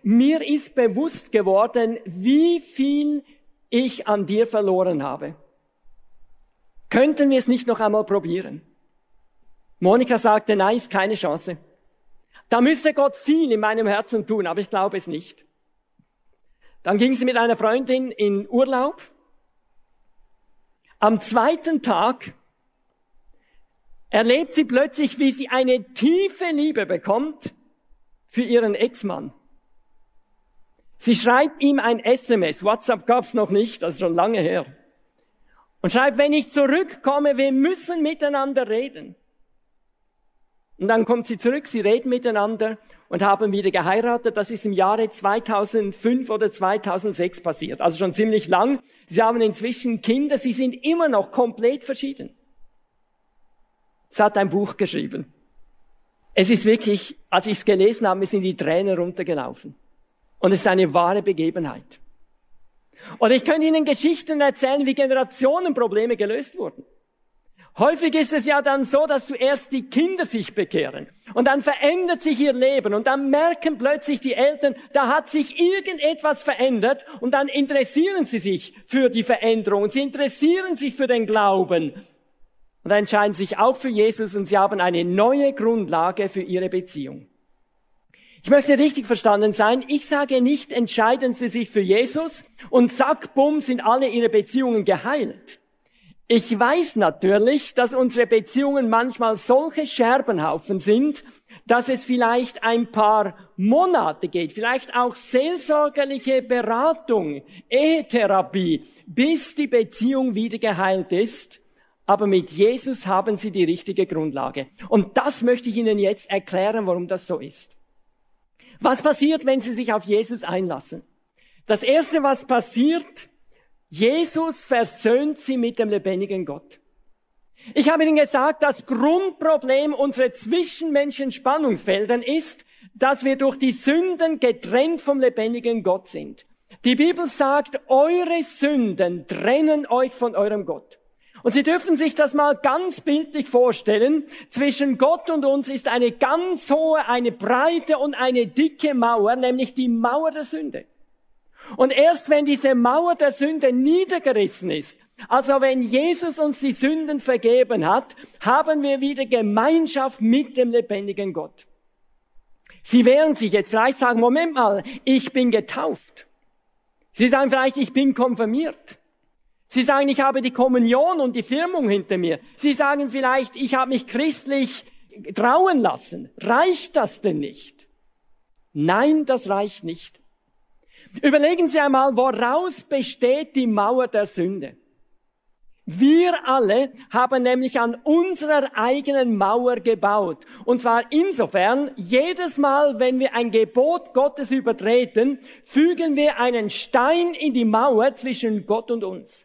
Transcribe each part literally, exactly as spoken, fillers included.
mir ist bewusst geworden, wie viel ich an dir verloren habe. Könnten wir es nicht noch einmal probieren? Monika sagte, nein, ist keine Chance. Da müsste Gott viel in meinem Herzen tun, aber ich glaube es nicht. Dann ging sie mit einer Freundin in Urlaub. Am zweiten Tag erlebt sie plötzlich, wie sie eine tiefe Liebe bekommt für ihren Ex-Mann. Sie schreibt ihm ein S M S, WhatsApp gab's noch nicht, das ist schon lange her. Und schreibt, wenn ich zurückkomme, wir müssen miteinander reden. Und dann kommt sie zurück, sie reden miteinander und haben wieder geheiratet. Das ist im Jahre zweitausendfünf oder zweitausendsechs passiert, also schon ziemlich lang. Sie haben inzwischen Kinder, sie sind immer noch komplett verschieden. Sie hat ein Buch geschrieben. Es ist wirklich, als ich es gelesen habe, mir sind die Tränen runtergelaufen. Und es ist eine wahre Begebenheit. Und ich könnte Ihnen Geschichten erzählen, wie Generationenprobleme gelöst wurden. Häufig ist es ja dann so, dass zuerst die Kinder sich bekehren und dann verändert sich ihr Leben und dann merken plötzlich die Eltern, da hat sich irgendetwas verändert und dann interessieren sie sich für die Veränderung und sie interessieren sich für den Glauben und dann entscheiden sich auch für Jesus und sie haben eine neue Grundlage für ihre Beziehung. Ich möchte richtig verstanden sein, ich sage nicht, entscheiden Sie sich für Jesus und zack, bumm, sind alle Ihre Beziehungen geheilt. Ich weiß natürlich, dass unsere Beziehungen manchmal solche Scherbenhaufen sind, dass es vielleicht ein paar Monate geht, vielleicht auch seelsorgerliche Beratung, Ehetherapie, bis die Beziehung wieder geheilt ist. Aber mit Jesus haben Sie die richtige Grundlage. Und das möchte ich Ihnen jetzt erklären, warum das so ist. Was passiert, wenn Sie sich auf Jesus einlassen? Das Erste, was passiert, Jesus versöhnt sie mit dem lebendigen Gott. Ich habe Ihnen gesagt, das Grundproblem unserer zwischenmenschlichen Spannungsfeldern ist, dass wir durch die Sünden getrennt vom lebendigen Gott sind. Die Bibel sagt, eure Sünden trennen euch von eurem Gott. Und Sie dürfen sich das mal ganz bildlich vorstellen. Zwischen Gott und uns ist eine ganz hohe, eine breite und eine dicke Mauer, nämlich die Mauer der Sünde. Und erst wenn diese Mauer der Sünde niedergerissen ist, also wenn Jesus uns die Sünden vergeben hat, haben wir wieder Gemeinschaft mit dem lebendigen Gott. Sie wehren sich jetzt vielleicht sagen, Moment mal, ich bin getauft. Sie sagen vielleicht, ich bin konfirmiert. Sie sagen, ich habe die Kommunion und die Firmung hinter mir. Sie sagen vielleicht, ich habe mich christlich trauen lassen. Reicht das denn nicht? Nein, das reicht nicht. Überlegen Sie einmal, woraus besteht die Mauer der Sünde? Wir alle haben nämlich an unserer eigenen Mauer gebaut. Und zwar insofern, jedes Mal, wenn wir ein Gebot Gottes übertreten, fügen wir einen Stein in die Mauer zwischen Gott und uns.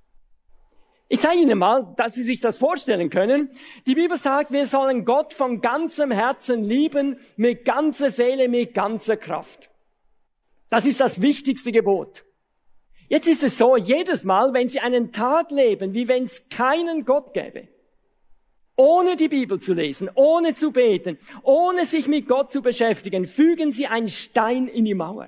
Ich zeige Ihnen mal, dass Sie sich das vorstellen können. Die Bibel sagt, wir sollen Gott von ganzem Herzen lieben, mit ganzer Seele, mit ganzer Kraft. Das ist das wichtigste Gebot. Jetzt ist es so, jedes Mal, wenn Sie einen Tag leben, wie wenn es keinen Gott gäbe, ohne die Bibel zu lesen, ohne zu beten, ohne sich mit Gott zu beschäftigen, fügen Sie einen Stein in die Mauer.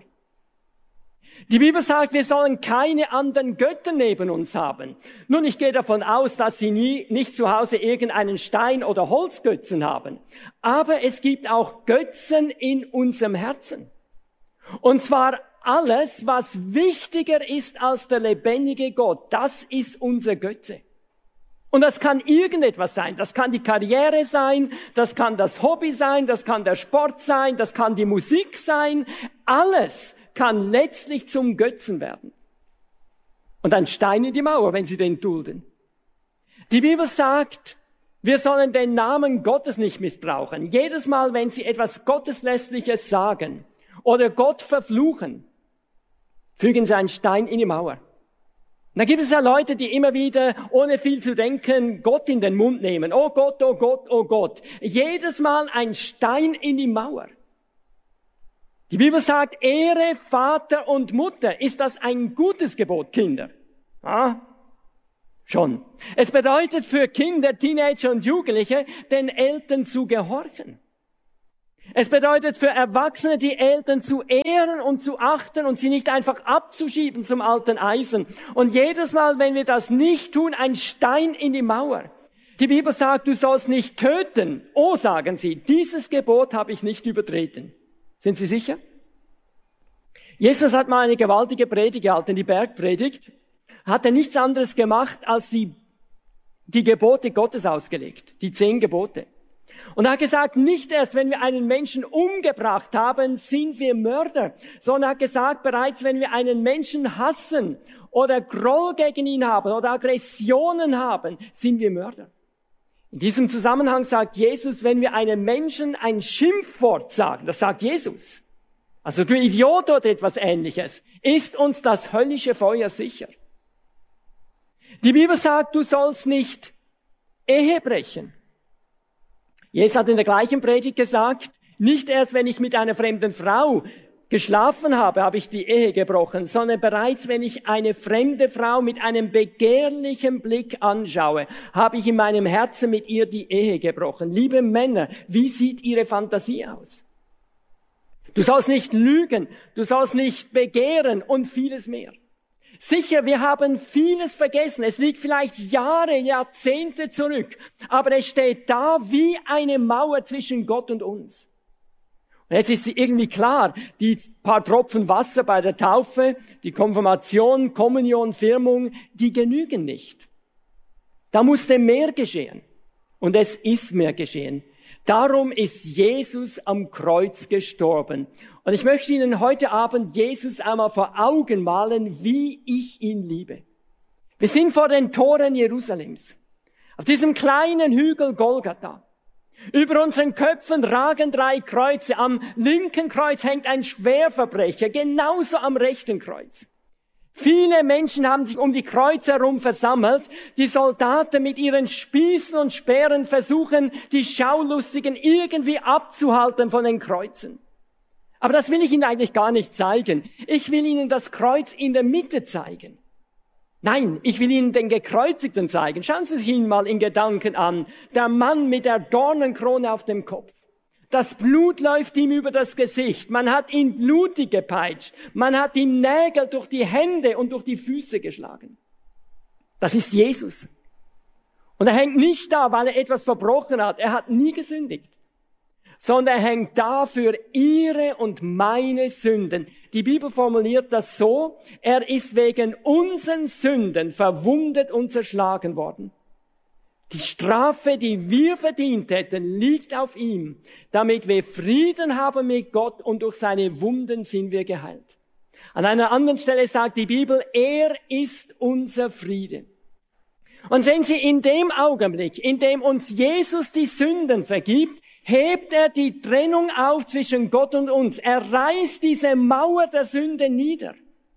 Die Bibel sagt, wir sollen keine anderen Götter neben uns haben. Nun, ich gehe davon aus, dass Sie nie, nicht zu Hause irgendeinen Stein oder Holzgötzen haben. Aber es gibt auch Götzen in unserem Herzen. Und zwar alles, was wichtiger ist als der lebendige Gott, das ist unser Götze. Und das kann irgendetwas sein. Das kann die Karriere sein, das kann das Hobby sein, das kann der Sport sein, das kann die Musik sein. Alles kann letztlich zum Götzen werden. Und ein Stein in die Mauer, wenn Sie den dulden. Die Bibel sagt, wir sollen den Namen Gottes nicht missbrauchen. Jedes Mal, wenn Sie etwas Gotteslästerliches sagen oder Gott verfluchen, fügen Sie einen Stein in die Mauer. Und da gibt es ja Leute, die immer wieder, ohne viel zu denken, Gott in den Mund nehmen. Oh Gott, oh Gott, oh Gott. Jedes Mal ein Stein in die Mauer. Die Bibel sagt, Ehre Vater und Mutter. Ist das ein gutes Gebot, Kinder? Ah, schon. Es bedeutet für Kinder, Teenager und Jugendliche, den Eltern zu gehorchen. Es bedeutet für Erwachsene, die Eltern zu ehren und zu achten und sie nicht einfach abzuschieben zum alten Eisen. Und jedes Mal, wenn wir das nicht tun, ein Stein in die Mauer. Die Bibel sagt, du sollst nicht töten. Oh, sagen sie, dieses Gebot habe ich nicht übertreten. Sind Sie sicher? Jesus hat mal eine gewaltige Predigt gehalten, die Bergpredigt. Hat er nichts anderes gemacht, als die, die Gebote Gottes ausgelegt. Die zehn Gebote. Und er hat gesagt, nicht erst, wenn wir einen Menschen umgebracht haben, sind wir Mörder, sondern er hat gesagt, bereits wenn wir einen Menschen hassen oder Groll gegen ihn haben oder Aggressionen haben, sind wir Mörder. In diesem Zusammenhang sagt Jesus, wenn wir einem Menschen ein Schimpfwort sagen, das sagt Jesus, also du Idiot oder etwas Ähnliches, ist uns das höllische Feuer sicher. Die Bibel sagt, du sollst nicht Ehe brechen. Jesus hat in der gleichen Predigt gesagt, nicht erst wenn ich mit einer fremden Frau geschlafen habe, habe ich die Ehe gebrochen, sondern bereits wenn ich eine fremde Frau mit einem begehrlichen Blick anschaue, habe ich in meinem Herzen mit ihr die Ehe gebrochen. Liebe Männer, wie sieht Ihre Fantasie aus? Du sollst nicht lügen, du sollst nicht begehren und vieles mehr. Sicher, wir haben vieles vergessen. Es liegt vielleicht Jahre, Jahrzehnte zurück. Aber es steht da wie eine Mauer zwischen Gott und uns. Und jetzt ist irgendwie klar, die paar Tropfen Wasser bei der Taufe, die Konfirmation, Kommunion, Firmung, die genügen nicht. Da musste mehr geschehen. Und es ist mehr geschehen. Darum ist Jesus am Kreuz gestorben. Und ich möchte Ihnen heute Abend Jesus einmal vor Augen malen, wie ich ihn liebe. Wir sind vor den Toren Jerusalems. Auf diesem kleinen Hügel Golgatha. Über unseren Köpfen ragen drei Kreuze. Am linken Kreuz hängt ein Schwerverbrecher, genauso am rechten Kreuz. Viele Menschen haben sich um die Kreuze herum versammelt. Die Soldaten mit ihren Spießen und Speeren versuchen, die Schaulustigen irgendwie abzuhalten von den Kreuzen. Aber das will ich Ihnen eigentlich gar nicht zeigen. Ich will Ihnen das Kreuz in der Mitte zeigen. Nein, ich will Ihnen den Gekreuzigten zeigen. Schauen Sie sich ihn mal in Gedanken an. Der Mann mit der Dornenkrone auf dem Kopf. Das Blut läuft ihm über das Gesicht. Man hat ihn blutig gepeitscht. Man hat ihm Nägel durch die Hände und durch die Füße geschlagen. Das ist Jesus. Und er hängt nicht da, weil er etwas verbrochen hat. Er hat nie gesündigt. Sondern er hängt da für ihre und meine Sünden. Die Bibel formuliert das so, er ist wegen unseren Sünden verwundet und zerschlagen worden. Die Strafe, die wir verdient hätten, liegt auf ihm, damit wir Frieden haben mit Gott und durch seine Wunden sind wir geheilt. An einer anderen Stelle sagt die Bibel, er ist unser Friede. Und sehen Sie, in dem Augenblick, in dem uns Jesus die Sünden vergibt, hebt er die Trennung auf zwischen Gott und uns. Er reißt diese Mauer der Sünde nieder.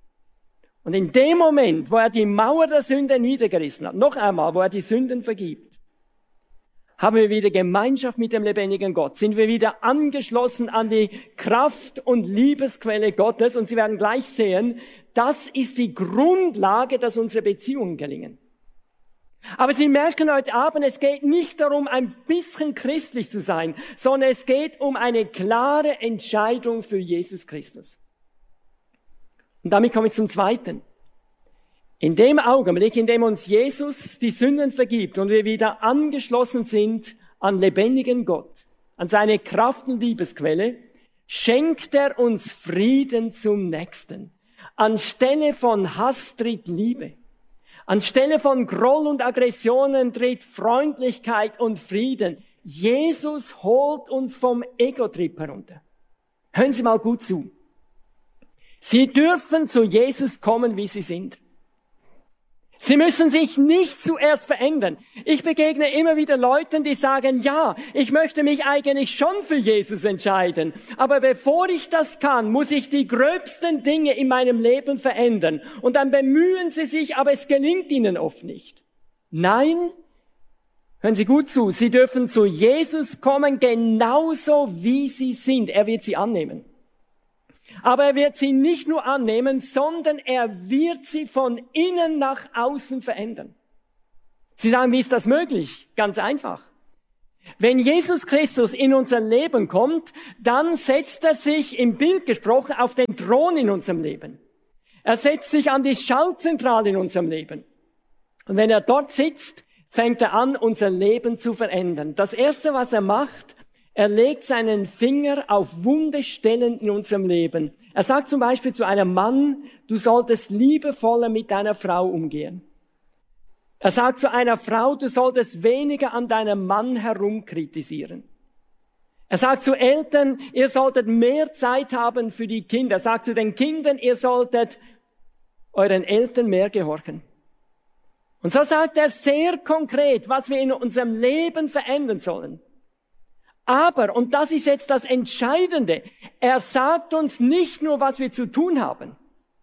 Und in dem Moment, wo er die Mauer der Sünde niedergerissen hat, noch einmal, wo er die Sünden vergibt, haben wir wieder Gemeinschaft mit dem lebendigen Gott, sind wir wieder angeschlossen an die Kraft und Liebesquelle Gottes. Und Sie werden gleich sehen, das ist die Grundlage, dass unsere Beziehungen gelingen. Aber Sie merken heute Abend, es geht nicht darum, ein bisschen christlich zu sein, sondern es geht um eine klare Entscheidung für Jesus Christus. Und damit komme ich zum Zweiten. In dem Augenblick, in dem uns Jesus die Sünden vergibt und wir wieder angeschlossen sind an lebendigen Gott, an seine Kraft und Liebesquelle, schenkt er uns Frieden zum Nächsten. Anstelle von Hass tritt Liebe. Anstelle von Groll und Aggressionen tritt Freundlichkeit und Frieden. Jesus holt uns vom Ego-Trip herunter. Hören Sie mal gut zu. Sie dürfen zu Jesus kommen, wie Sie sind. Sie müssen sich nicht zuerst verändern. Ich begegne immer wieder Leuten, die sagen, ja, ich möchte mich eigentlich schon für Jesus entscheiden. Aber bevor ich das kann, muss ich die gröbsten Dinge in meinem Leben verändern. Und dann bemühen sie sich, aber es gelingt ihnen oft nicht. Nein, hören Sie gut zu, Sie dürfen zu Jesus kommen, genauso wie Sie sind. Er wird sie annehmen. Aber er wird sie nicht nur annehmen, sondern er wird sie von innen nach außen verändern. Sie sagen, wie ist das möglich? Ganz einfach. Wenn Jesus Christus in unser Leben kommt, dann setzt er sich im Bild gesprochen auf den Thron in unserem Leben. Er setzt sich an die Schaltzentrale in unserem Leben. Und wenn er dort sitzt, fängt er an, unser Leben zu verändern. Das Erste, was er macht, er legt seinen Finger auf wunde Stellen in unserem Leben. Er sagt zum Beispiel zu einem Mann, du solltest liebevoller mit deiner Frau umgehen. Er sagt zu einer Frau, du solltest weniger an deinem Mann herumkritisieren. Er sagt zu Eltern, ihr solltet mehr Zeit haben für die Kinder. Er sagt zu den Kindern, ihr solltet euren Eltern mehr gehorchen. Und so sagt er sehr konkret, was wir in unserem Leben verändern sollen. Aber, und das ist jetzt das Entscheidende, er sagt uns nicht nur, was wir zu tun haben,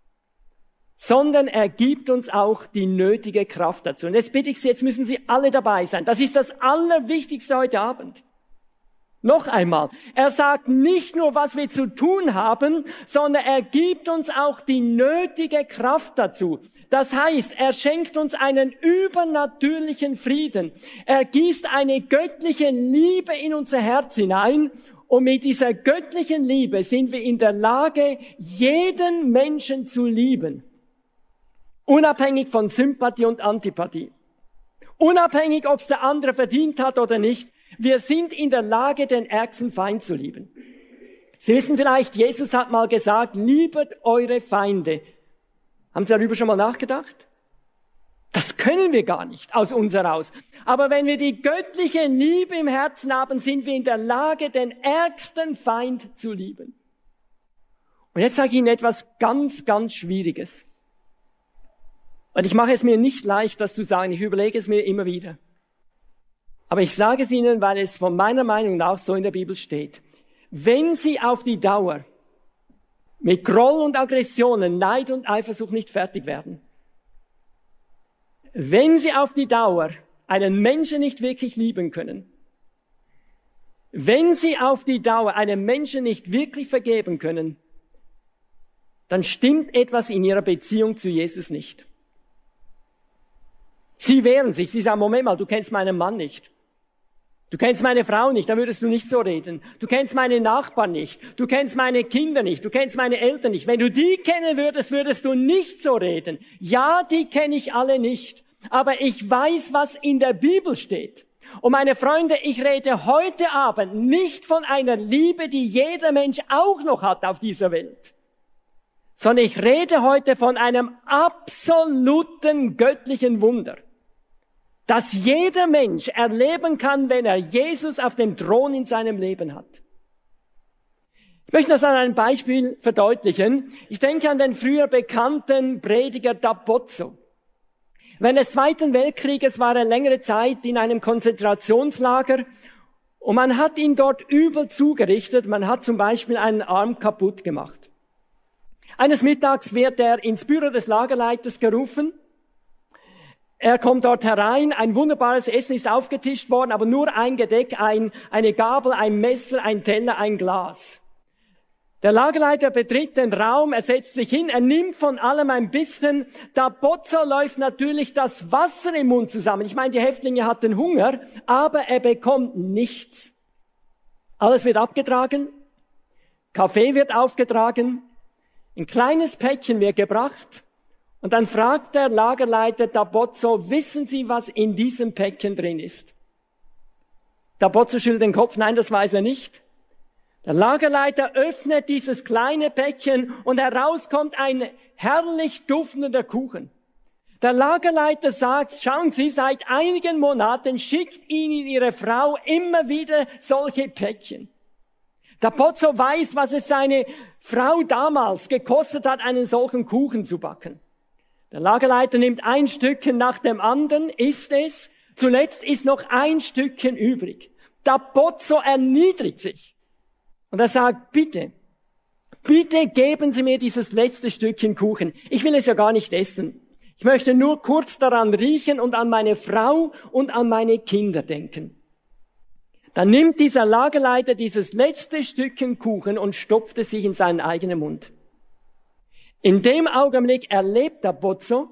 sondern er gibt uns auch die nötige Kraft dazu. Und jetzt bitte ich Sie, jetzt müssen Sie alle dabei sein. Das ist das Allerwichtigste heute Abend. Noch einmal, er sagt nicht nur, was wir zu tun haben, sondern er gibt uns auch die nötige Kraft dazu. Das heißt, er schenkt uns einen übernatürlichen Frieden. Er gießt eine göttliche Liebe in unser Herz hinein. Und mit dieser göttlichen Liebe sind wir in der Lage, jeden Menschen zu lieben. Unabhängig von Sympathie und Antipathie. Unabhängig, ob es der andere verdient hat oder nicht. Wir sind in der Lage, den ärgsten Feind zu lieben. Sie wissen vielleicht, Jesus hat mal gesagt, liebet eure Feinde. Haben Sie darüber schon mal nachgedacht? Das können wir gar nicht aus uns heraus. Aber wenn wir die göttliche Liebe im Herzen haben, sind wir in der Lage, den ärgsten Feind zu lieben. Und jetzt sage ich Ihnen etwas ganz, ganz Schwieriges. Und ich mache es mir nicht leicht, das zu sagen. Ich überlege es mir immer wieder. Aber ich sage es Ihnen, weil es von meiner Meinung nach so in der Bibel steht. Wenn Sie auf die Dauer mit Groll und Aggressionen, Neid und Eifersucht nicht fertig werden, wenn Sie auf die Dauer einen Menschen nicht wirklich lieben können, wenn Sie auf die Dauer einem Menschen nicht wirklich vergeben können, dann stimmt etwas in Ihrer Beziehung zu Jesus nicht. Sie wehren sich, Sie sagen, Moment mal, du kennst meinen Mann nicht. Du kennst meine Frau nicht, dann würdest du nicht so reden. Du kennst meine Nachbarn nicht. Du kennst meine Kinder nicht. Du kennst meine Eltern nicht. Wenn du die kennen würdest, würdest du nicht so reden. Ja, die kenne ich alle nicht. Aber ich weiß, was in der Bibel steht. Und meine Freunde, ich rede heute Abend nicht von einer Liebe, die jeder Mensch auch noch hat auf dieser Welt. Sondern ich rede heute von einem absoluten göttlichen Wunder, das jeder Mensch erleben kann, wenn er Jesus auf dem Thron in seinem Leben hat. Ich möchte das an einem Beispiel verdeutlichen. Ich denke an den früher bekannten Prediger Da Pozzo. Während des Zweiten Weltkrieges war er längere Zeit in einem Konzentrationslager und man hat ihn dort übel zugerichtet. Man hat zum Beispiel einen Arm kaputt gemacht. Eines Mittags wird er ins Büro des Lagerleiters gerufen. Er kommt dort herein, ein wunderbares Essen ist aufgetischt worden, aber nur ein Gedeck, ein, eine Gabel, ein Messer, ein Teller, ein Glas. Der Lagerleiter betritt den Raum, er setzt sich hin, er nimmt von allem ein bisschen. Da Pozzo läuft natürlich das Wasser im Mund zusammen. Ich meine, die Häftlinge hatten Hunger, aber er bekommt nichts. Alles wird abgetragen, Kaffee wird aufgetragen, ein kleines Päckchen wird gebracht. Und dann fragt der Lagerleiter Da Pozzo, wissen Sie, was in diesem Päckchen drin ist? Da Pozzo schüttelt den Kopf, nein, das weiß er nicht. Der Lagerleiter öffnet dieses kleine Päckchen und herauskommt ein herrlich duftender Kuchen. Der Lagerleiter sagt, schauen Sie, seit einigen Monaten schickt Ihnen Ihre Frau immer wieder solche Päckchen. Da Pozzo weiß, was es seine Frau damals gekostet hat, einen solchen Kuchen zu backen. Der Lagerleiter nimmt ein Stückchen nach dem anderen, isst es. Zuletzt ist noch ein Stückchen übrig. Da Pozzo erniedrigt sich. Und er sagt, bitte, bitte geben Sie mir dieses letzte Stückchen Kuchen. Ich will es ja gar nicht essen. Ich möchte nur kurz daran riechen und an meine Frau und an meine Kinder denken. Dann nimmt dieser Lagerleiter dieses letzte Stückchen Kuchen und stopft es sich in seinen eigenen Mund. In dem Augenblick erlebt der Pozzo,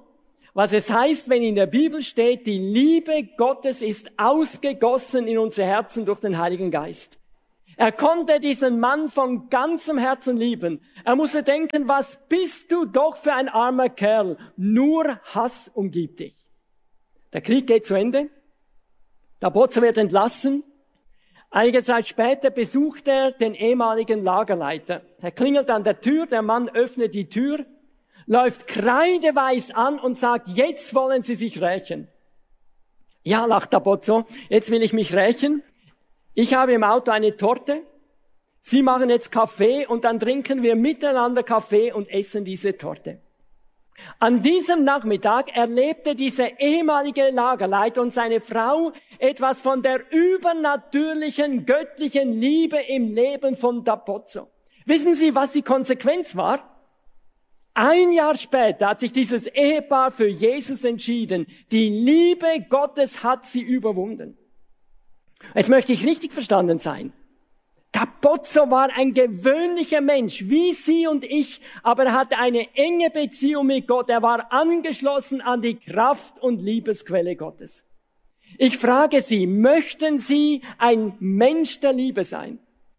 was es heißt, wenn in der Bibel steht, die Liebe Gottes ist ausgegossen in unsere Herzen durch den Heiligen Geist. Er konnte diesen Mann von ganzem Herzen lieben. Er musste denken, was bist du doch für ein armer Kerl? Nur Hass umgibt dich. Der Krieg geht zu Ende. Der Bozzo wird entlassen. Einige Zeit später besucht er den ehemaligen Lagerleiter. Er klingelt an der Tür, der Mann öffnet die Tür, läuft kreideweiß an und sagt, jetzt wollen Sie sich rächen. Ja, lacht der Bozzo, jetzt will ich mich rächen. Ich habe im Auto eine Torte. Sie machen jetzt Kaffee und dann trinken wir miteinander Kaffee und essen diese Torte. An diesem Nachmittag erlebte dieser ehemalige Lagerleiter und seine Frau etwas von der übernatürlichen, göttlichen Liebe im Leben von da Bozzo. Wissen Sie, was die Konsequenz war? Ein Jahr später hat sich dieses Ehepaar für Jesus entschieden. Die Liebe Gottes hat sie überwunden. Jetzt möchte ich richtig verstanden sein. Da Bozzo war ein gewöhnlicher Mensch, wie Sie und ich, aber er hatte eine enge Beziehung mit Gott. Er war angeschlossen an die Kraft und Liebesquelle Gottes. Ich frage Sie, möchten Sie ein Mensch der Liebe sein?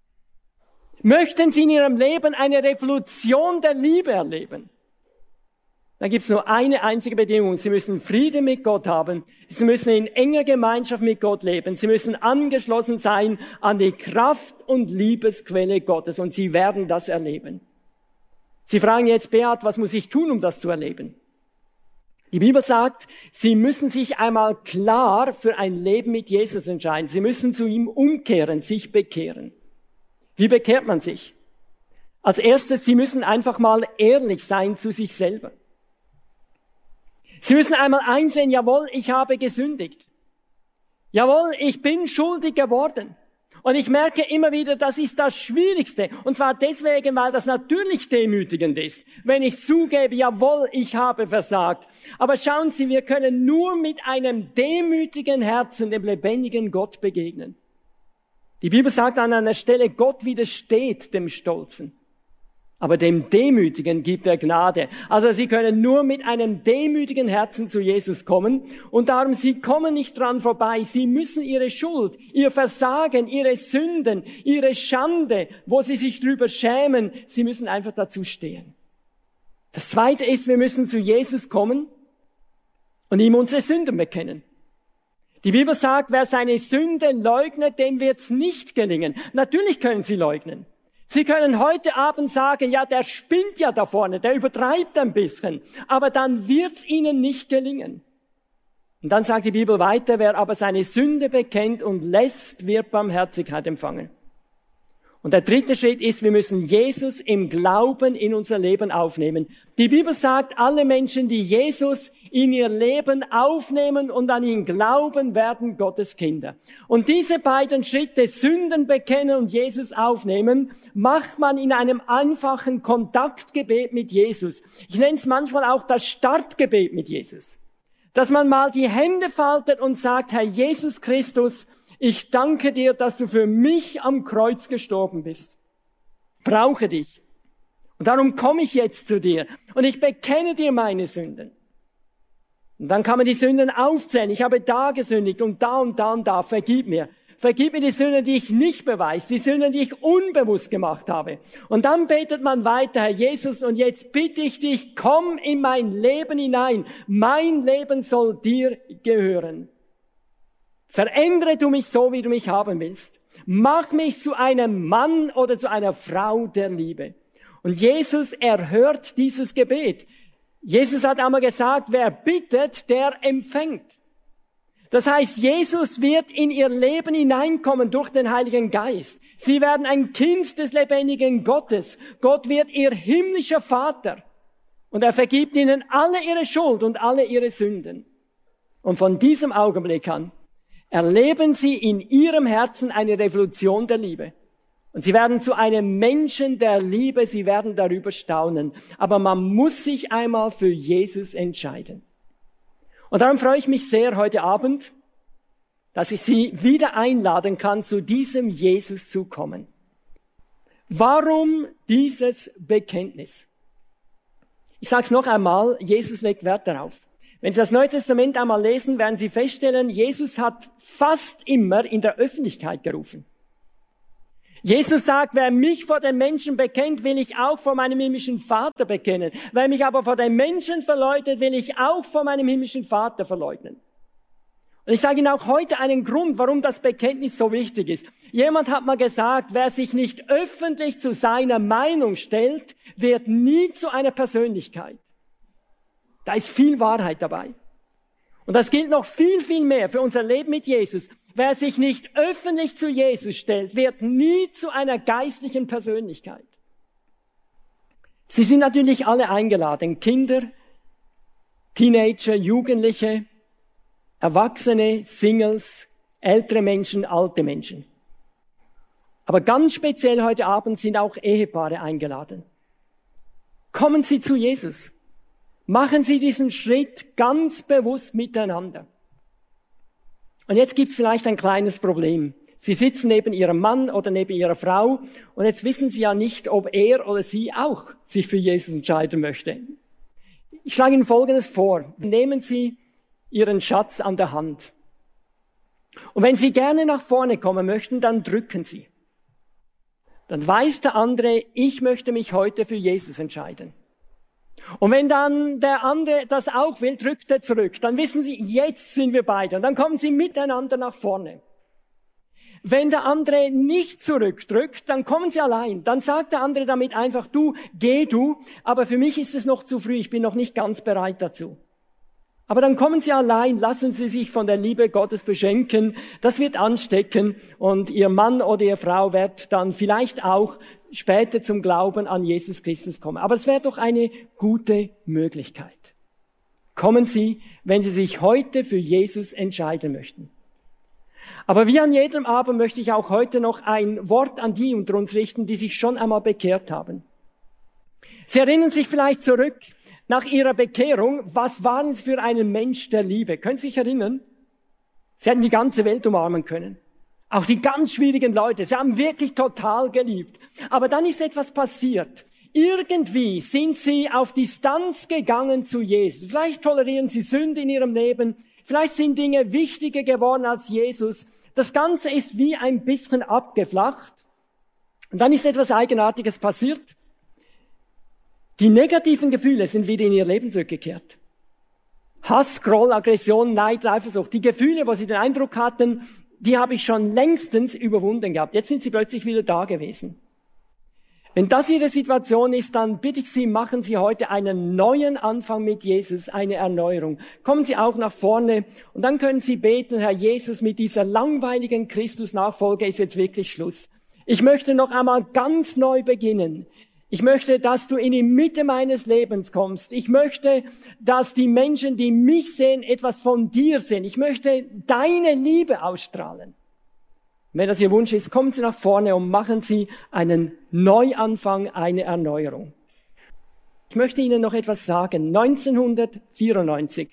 Möchten Sie in Ihrem Leben eine Revolution der Liebe erleben? Dann gibt es nur eine einzige Bedingung. Sie müssen Frieden mit Gott haben. Sie müssen in enger Gemeinschaft mit Gott leben. Sie müssen angeschlossen sein an die Kraft und Liebesquelle Gottes. Und Sie werden das erleben. Sie fragen jetzt, Beat, was muss ich tun, um das zu erleben? Die Bibel sagt, Sie müssen sich einmal klar für ein Leben mit Jesus entscheiden. Sie müssen zu ihm umkehren, sich bekehren. Wie bekehrt man sich? Als erstes, Sie müssen einfach mal ehrlich sein zu sich selber. Sie müssen einmal einsehen, jawohl, ich habe gesündigt. Jawohl, ich bin schuldig geworden. Und ich merke immer wieder, das ist das Schwierigste. Und zwar deswegen, weil das natürlich demütigend ist, wenn ich zugebe, jawohl, ich habe versagt. Aber schauen Sie, wir können nur mit einem demütigen Herzen dem lebendigen Gott begegnen. Die Bibel sagt an einer Stelle, Gott widersteht dem Stolzen. Aber dem Demütigen gibt er Gnade. Also Sie können nur mit einem demütigen Herzen zu Jesus kommen. Und darum, Sie kommen nicht dran vorbei. Sie müssen Ihre Schuld, Ihr Versagen, Ihre Sünden, Ihre Schande, wo Sie sich drüber schämen, Sie müssen einfach dazu stehen. Das Zweite ist, wir müssen zu Jesus kommen und ihm unsere Sünden bekennen. Die Bibel sagt, wer seine Sünde leugnet, dem wird's nicht gelingen. Natürlich können Sie leugnen. Sie können heute Abend sagen, ja, der spinnt ja da vorne, der übertreibt ein bisschen, aber dann wird's Ihnen nicht gelingen. Und dann sagt die Bibel weiter, wer aber seine Sünde bekennt und lässt, wird Barmherzigkeit empfangen. Und der dritte Schritt ist, wir müssen Jesus im Glauben in unser Leben aufnehmen. Die Bibel sagt, alle Menschen, die Jesus in ihr Leben aufnehmen und an ihn glauben, werden Gottes Kinder. Und diese beiden Schritte, Sünden bekennen und Jesus aufnehmen, macht man in einem einfachen Kontaktgebet mit Jesus. Ich nenne es manchmal auch das Startgebet mit Jesus. Dass man mal die Hände faltet und sagt, Herr Jesus Christus, ich danke dir, dass du für mich am Kreuz gestorben bist. Brauche dich. Und darum komme ich jetzt zu dir. Und ich bekenne dir meine Sünden. Und dann kann man die Sünden aufzählen. Ich habe da gesündigt und da und da und da. Vergib mir. Vergib mir die Sünden, die ich nicht beweise. Die Sünden, die ich unbewusst gemacht habe. Und dann betet man weiter, Herr Jesus, und jetzt bitte ich dich, komm in mein Leben hinein. Mein Leben soll dir gehören. Verändere du mich so, wie du mich haben willst. Mach mich zu einem Mann oder zu einer Frau der Liebe. Und Jesus erhört dieses Gebet. Jesus hat einmal gesagt, wer bittet, der empfängt. Das heißt, Jesus wird in ihr Leben hineinkommen durch den Heiligen Geist. Sie werden ein Kind des lebendigen Gottes. Gott wird ihr himmlischer Vater. Und er vergibt ihnen alle ihre Schuld und alle ihre Sünden. Und von diesem Augenblick an erleben Sie in Ihrem Herzen eine Revolution der Liebe. Und Sie werden zu einem Menschen der Liebe, Sie werden darüber staunen. Aber man muss sich einmal für Jesus entscheiden. Und darum freue ich mich sehr heute Abend, dass ich Sie wieder einladen kann, zu diesem Jesus zu kommen. Warum dieses Bekenntnis? Ich sage es noch einmal, Jesus legt Wert darauf. Wenn Sie das Neue Testament einmal lesen, werden Sie feststellen, Jesus hat fast immer in der Öffentlichkeit gerufen. Jesus sagt, wer mich vor den Menschen bekennt, will ich auch vor meinem himmlischen Vater bekennen. Wer mich aber vor den Menschen verleugnet, will ich auch vor meinem himmlischen Vater verleugnen. Und ich sage Ihnen auch heute einen Grund, warum das Bekenntnis so wichtig ist. Jemand hat mal gesagt, wer sich nicht öffentlich zu seiner Meinung stellt, wird nie zu einer Persönlichkeit. Da ist viel Wahrheit dabei. Und das gilt noch viel, viel mehr für unser Leben mit Jesus. Wer sich nicht öffentlich zu Jesus stellt, wird nie zu einer geistlichen Persönlichkeit. Sie sind natürlich alle eingeladen. Kinder, Teenager, Jugendliche, Erwachsene, Singles, ältere Menschen, alte Menschen. Aber ganz speziell heute Abend sind auch Ehepaare eingeladen. Kommen Sie zu Jesus. Machen Sie diesen Schritt ganz bewusst miteinander. Und jetzt gibt's vielleicht ein kleines Problem. Sie sitzen neben Ihrem Mann oder neben Ihrer Frau und jetzt wissen Sie ja nicht, ob er oder sie auch sich für Jesus entscheiden möchte. Ich schlage Ihnen Folgendes vor. Nehmen Sie Ihren Schatz an der Hand. Und wenn Sie gerne nach vorne kommen möchten, dann drücken Sie. Dann weiß der andere, ich möchte mich heute für Jesus entscheiden. Und wenn dann der andere das auch will, drückt er zurück. Dann wissen Sie, jetzt sind wir beide. Und dann kommen Sie miteinander nach vorne. Wenn der andere nicht zurückdrückt, dann kommen Sie allein. Dann sagt der andere damit einfach, du, geh du. Aber für mich ist es noch zu früh. Ich bin noch nicht ganz bereit dazu. Aber dann kommen Sie allein, lassen Sie sich von der Liebe Gottes beschenken. Das wird anstecken und Ihr Mann oder Ihre Frau wird dann vielleicht auch später zum Glauben an Jesus Christus kommen. Aber es wäre doch eine gute Möglichkeit. Kommen Sie, wenn Sie sich heute für Jesus entscheiden möchten. Aber wie an jedem Abend möchte ich auch heute noch ein Wort an die unter uns richten, die sich schon einmal bekehrt haben. Sie erinnern sich vielleicht zurück nach Ihrer Bekehrung, was waren Sie für einen Mensch der Liebe? Können Sie sich erinnern? Sie hätten die ganze Welt umarmen können. Auch die ganz schwierigen Leute, sie haben wirklich total geliebt. Aber dann ist etwas passiert. Irgendwie sind sie auf Distanz gegangen zu Jesus. Vielleicht tolerieren sie Sünde in ihrem Leben. Vielleicht sind Dinge wichtiger geworden als Jesus. Das Ganze ist wie ein bisschen abgeflacht. Und dann ist etwas Eigenartiges passiert. Die negativen Gefühle sind wieder in ihr Leben zurückgekehrt. Hass, Groll, Aggression, Neid, Eifersucht. Die Gefühle, wo sie den Eindruck hatten, die habe ich schon längstens überwunden gehabt. Jetzt sind sie plötzlich wieder da gewesen. Wenn das Ihre Situation ist, dann bitte ich Sie, machen Sie heute einen neuen Anfang mit Jesus, eine Erneuerung. Kommen Sie auch nach vorne und dann können Sie beten, Herr Jesus, mit dieser langweiligen Christus-Nachfolge ist jetzt wirklich Schluss. Ich möchte noch einmal ganz neu beginnen. Ich möchte, dass du in die Mitte meines Lebens kommst. Ich möchte, dass die Menschen, die mich sehen, etwas von dir sehen. Ich möchte deine Liebe ausstrahlen. Wenn das Ihr Wunsch ist, kommen Sie nach vorne und machen Sie einen Neuanfang, eine Erneuerung. Ich möchte Ihnen noch etwas sagen. neunzehnhundertvierundneunzig.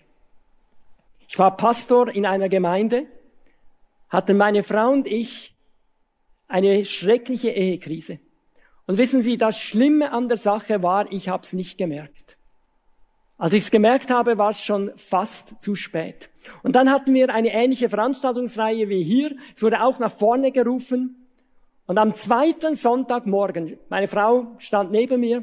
Ich war Pastor in einer Gemeinde, hatten meine Frau und ich eine schreckliche Ehekrise. Und wissen Sie, das Schlimme an der Sache war, ich habe es nicht gemerkt. Als ich es gemerkt habe, war es schon fast zu spät. Und dann hatten wir eine ähnliche Veranstaltungsreihe wie hier. Es wurde auch nach vorne gerufen. Und am zweiten Sonntagmorgen, meine Frau stand neben mir,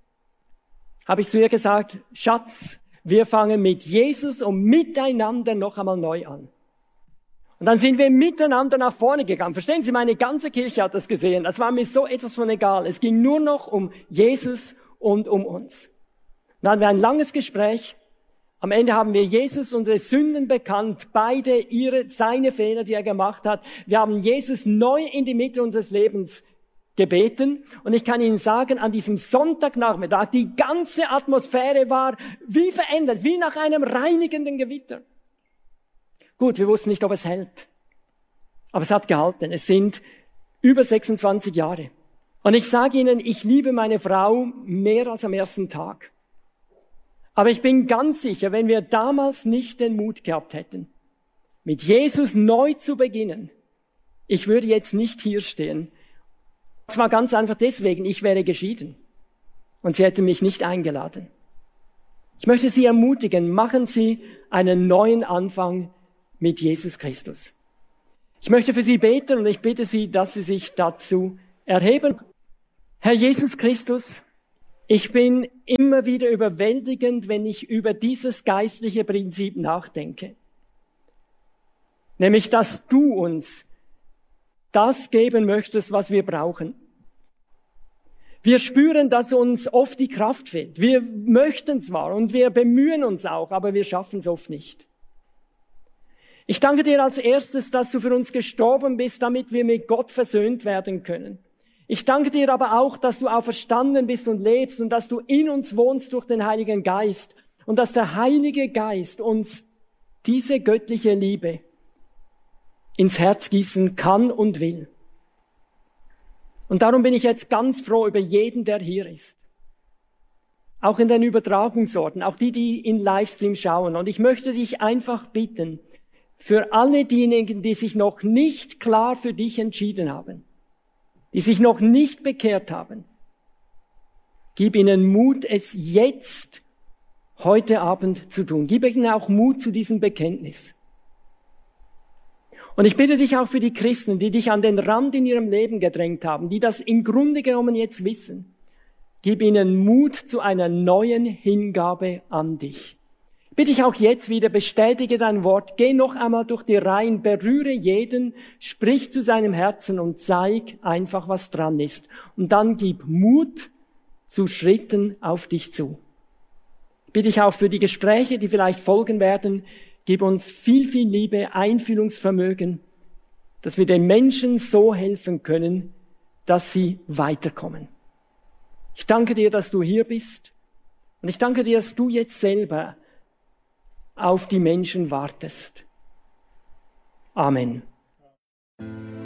habe ich zu ihr gesagt, Schatz, wir fangen mit Jesus und miteinander noch einmal neu an. Und dann sind wir miteinander nach vorne gegangen. Verstehen Sie, meine ganze Kirche hat das gesehen. Das war mir so etwas von egal. Es ging nur noch um Jesus und um uns. Dann hatten wir ein langes Gespräch. Am Ende haben wir Jesus unsere Sünden bekannt, beide ihre, seine Fehler, die er gemacht hat. Wir haben Jesus neu in die Mitte unseres Lebens gebeten. Und ich kann Ihnen sagen, an diesem Sonntagnachmittag, die ganze Atmosphäre war wie verändert, wie nach einem reinigenden Gewitter. Gut, wir wussten nicht, ob es hält. Aber es hat gehalten. Es sind über sechsundzwanzig Jahre. Und ich sage Ihnen, ich liebe meine Frau mehr als am ersten Tag. Aber ich bin ganz sicher, wenn wir damals nicht den Mut gehabt hätten, mit Jesus neu zu beginnen, ich würde jetzt nicht hier stehen. Es war ganz einfach deswegen, ich wäre geschieden. Und sie hätte mich nicht eingeladen. Ich möchte Sie ermutigen, machen Sie einen neuen Anfang mit Jesus Christus. Ich möchte für Sie beten und ich bitte Sie, dass Sie sich dazu erheben. Herr Jesus Christus, ich bin immer wieder überwältigend, wenn ich über dieses geistliche Prinzip nachdenke. Nämlich, dass du uns das geben möchtest, was wir brauchen. Wir spüren, dass uns oft die Kraft fehlt. Wir möchten zwar und wir bemühen uns auch, aber wir schaffen es oft nicht. Ich danke dir als erstes, dass du für uns gestorben bist, damit wir mit Gott versöhnt werden können. Ich danke dir aber auch, dass du auferstanden bist und lebst und dass du in uns wohnst durch den Heiligen Geist und dass der Heilige Geist uns diese göttliche Liebe ins Herz gießen kann und will. Und darum bin ich jetzt ganz froh über jeden, der hier ist. Auch in den Übertragungsorten, auch die, die in Livestream schauen. Und ich möchte dich einfach bitten, für alle diejenigen, die sich noch nicht klar für dich entschieden haben, die sich noch nicht bekehrt haben, gib ihnen Mut, es jetzt, heute Abend zu tun. Gib ihnen auch Mut zu diesem Bekenntnis. Und ich bitte dich auch für die Christen, die dich an den Rand in ihrem Leben gedrängt haben, die das im Grunde genommen jetzt wissen. Gib ihnen Mut zu einer neuen Hingabe an dich. Ich bitte dich auch jetzt wieder, bestätige dein Wort, geh noch einmal durch die Reihen, berühre jeden, sprich zu seinem Herzen und zeig einfach, was dran ist. Und dann gib Mut zu Schritten auf dich zu. Ich bitte dich auch für die Gespräche, die vielleicht folgen werden, gib uns viel, viel Liebe, Einfühlungsvermögen, dass wir den Menschen so helfen können, dass sie weiterkommen. Ich danke dir, dass du hier bist und ich danke dir, dass du jetzt selber auf die Menschen wartest. Amen.